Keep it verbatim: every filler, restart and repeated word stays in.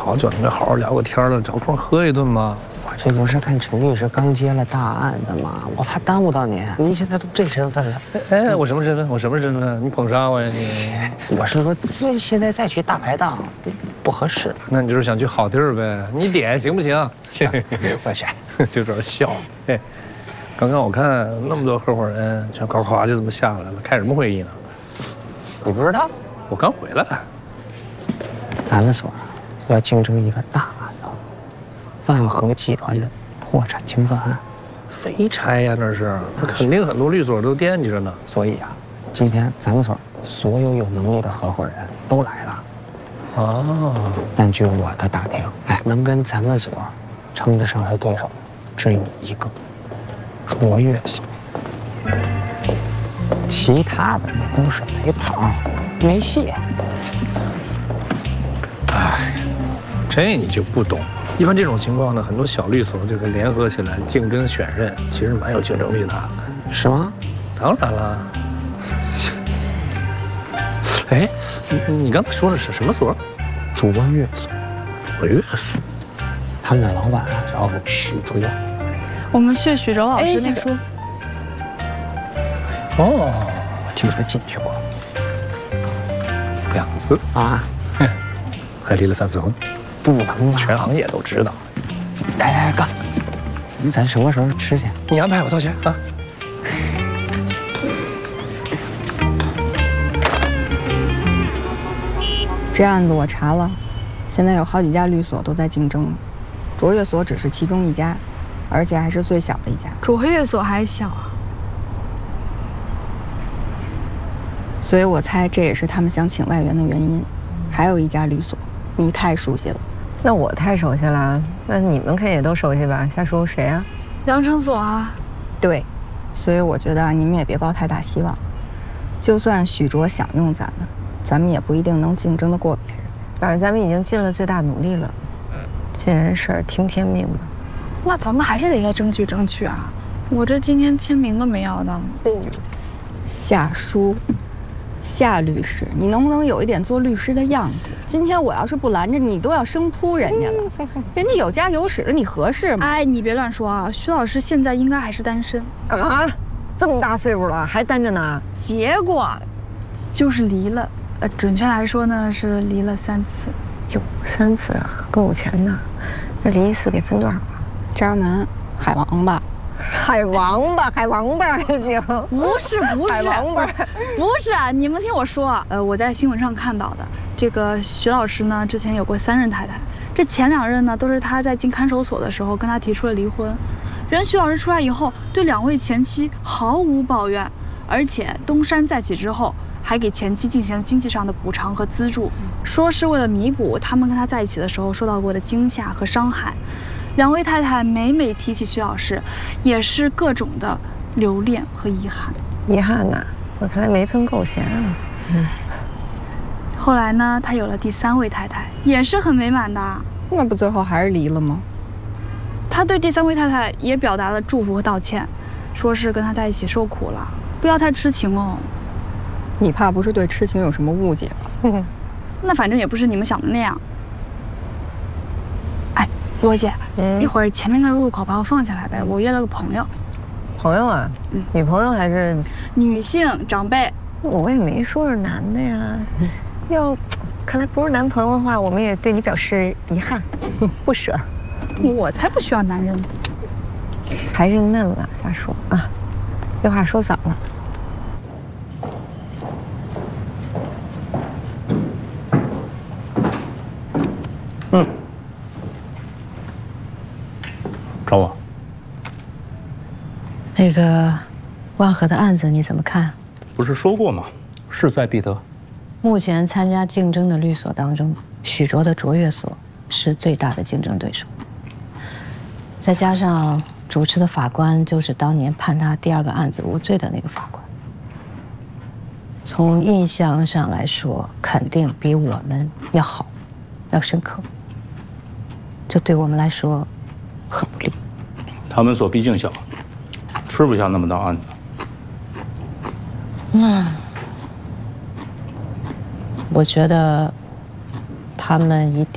好久没好好聊过天了，找空喝一顿吗？ 我这不是看陈律师刚接了大案子吗？我怕耽误到您。您现在都这身份了。 哎，我什么身份？我什么身份？你捧杀我呀你？ 我是说，这现在再去大排档不不合适。 那你就是想去好地儿呗？你点行不行？ 我去， 就这笑。哎，刚刚我看那么多合伙人，全呱呱就这么下来了，开什么会议呢？ 你不知道？ 我刚回来。 咱们所要竞争一个大案子，万和集团的破产清算案。 非拆呀，那是，那肯定很多律所都惦记着呢。 所以啊，今天咱们所所有有能力的合伙人都来了。 哦， 但据我的打听，哎，能跟咱们所称得上的对手，只有一个，卓越所。其他的都是没跑，没戏。 哎，这你就不懂。一般这种情况呢，很多小律所就会联合起来竞争选任，其实蛮有竞争力的。 是吗？ 当然了。哎，你你刚才说的是什么所？ 卓越所。 卓越所。 他们的老板啊叫许卓。 我们去许哲老师那个。 哦，听说进去过两次啊， 还离了三次婚。 不能吧？ 全行业都知道。 来来来，哥，咱什么时候吃去？ 你安排，我掏钱啊。 这案子我查了，现在有好几家律所都在竞争了，卓越所只是其中一家，而且还是最小的一家。 卓越所还小啊， 所以我猜这也是他们想请外援的原因。还有一家律所，你太熟悉了。 那我太熟悉了，那你们肯定也都熟悉吧？夏叔谁啊？ 良诚所啊。 对，所以我觉得你们也别抱太大希望。就算许卓想用咱们，咱们也不一定能竞争得过别人。 反正咱们已经尽了最大努力了，尽人事儿听天命吧。 那咱们还是得再争取争取啊！我这今天签名都没要到。 夏叔。夏律师，你能不能有一点做律师的样子？今天我要是不拦着你，都要生扑人家了。人家有家有室的，你合适吗？ 哎，你别乱说啊！徐老师现在应该还是单身啊，这么大岁数了还单着呢。 结果就是离了，呃，准确来说呢是离了三次。 哟，三次啊，够有钱呢。那离一次给分多少啊？ 渣男，海王吧。 海王吧，海王吧还行。 不是不是， 海王吧， 不是啊！你们听我说，呃，我在新闻上看到的，这个徐老师呢，之前有过三任太太，这前两任呢都是他在进看守所的时候跟他提出了离婚。人徐老师出来以后，对两位前妻毫无抱怨，而且东山再起之后，还给前妻进行了经济上的补偿和资助，说是为了弥补他们跟他在一起的时候受到过的惊吓和伤害。两位太太每每提起徐老师，也是各种的留恋和遗憾。 遗憾呐，我看来没分够钱啊。嗯。 后来呢，他有了第三位太太，也是很美满的。 那不最后还是离了吗？ 他对第三位太太也表达了祝福和道歉，说是跟他在一起受苦了，不要太痴情哦。 你怕不是对痴情有什么误解吧？ 嗯，那反正也不是你们想的那样。罗姐，嗯，一会儿前面那个路口把我放下来呗，我约了个朋友。 朋友啊？嗯，女朋友还是女性长辈？ 我也没说是男的呀。嗯、要看来不是男朋友的话，我们也对你表示遗憾，不舍。 我才不需要男人呢， 还是嫩了，瞎说啊！这话说早了。 嗯。找我。 那个万和的案子你怎么看？ 不是说过吗？势在必得。 目前参加竞争的律所当中，许卓的卓越所是最大的竞争对手。再加上主持的法官就是当年判他第二个案子无罪的那个法官，从印象上来说，肯定比我们要好，要深刻。这对我们来说很不利。 他们所毕竟小，吃不下那么大案子。 嗯，我觉得他们一定。